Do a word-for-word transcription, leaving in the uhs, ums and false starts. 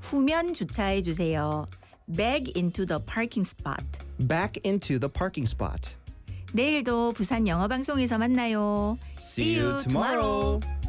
후면 주차해 주세요. Back into the parking spot. Back into the parking spot. 내일도 부산 영어 방송에서 만나요. See you tomorrow.